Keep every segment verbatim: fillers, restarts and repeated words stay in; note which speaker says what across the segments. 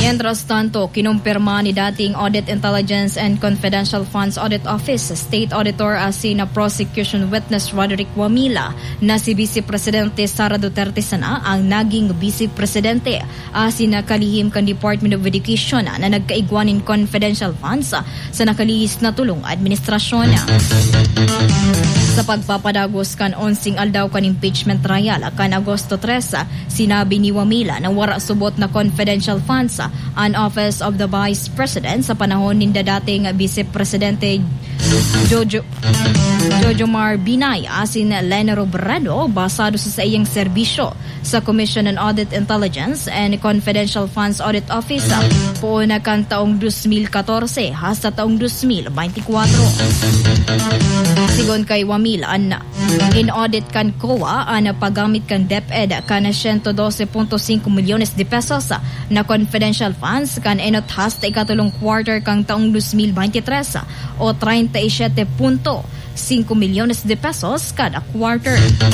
Speaker 1: Mientras tanto, kinumpirma ni dating Audit Intelligence and Confidential Funds Audit Office State Auditor as sina Prosecution Witness Roderick Wamila na si Vice Presidente Sara Duterte sana ang naging Vice Presidente as sina kalihim kan Department of Education na nagkaigwanin confidential funds sa nakalihis na tulong administrasyon. Sa pagpapadagos kan onsing aldaw kan impeachment trial kan Agosto tres, sinabi ni Wamila na wara subot na confidential funds ang Office of the Vice President sa panahon ni dating Vice Presidente Jojo Jojo Mar Binay asin Lena Robredo basado sa iyang serbisyo sa Commission on Audit Intelligence and Confidential Funds Audit Office po na kan taong twenty fourteen hasta taong twenty twenty-four. Sigon kay Wamila, an in-audit kan C O A ang paggamit kan DepEd kan one hundred twelve point five milyones de pesos na confidential funds kan enot hasta ikatulong quarter kang taong twenty twenty-three o thirty-seven point five milyones de pesos kada quarter.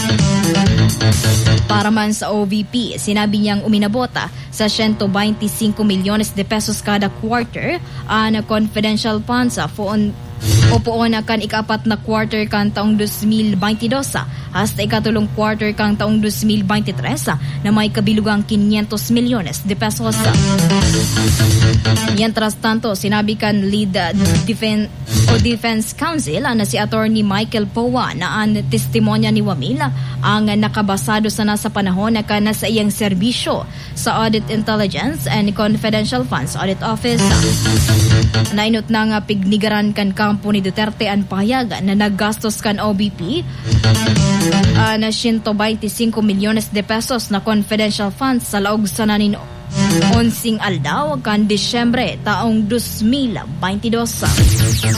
Speaker 1: Para man sa O V P, sinabi niyang uminabota sa one hundred twenty-five milyones de pesos kada quarter ang confidential funds on o poon na kan ikapat na quarter kan taong twenty twenty-two hasta ikatulong quarter kang taong twenty twenty-three na may kabilugang five hundred milyones de pesos. Mientras tanto, sinabi kan lead uh, defense o Defense Counsel na si Attorney Michael Powa na ang testimonya ni Wamila ang nakabasado sana sa panahon na kana sa iyang serbisyo sa Audit Intelligence and Confidential Funds Audit Office. Nainot na nga pignigaran kan kampo ni Duterte ang pahayag na naggastos kan O B P uh, na one hundred twenty-five milyones de pesos na confidential funds sa laog sa nanin onsing aldaw kan Disyembre taong twenty twenty-two.